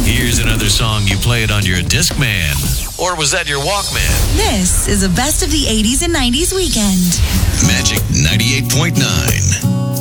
Here's another song you played on your Discman. Or was that your Walkman? This is a best of the 80s and 90s weekend. Magic 98.9.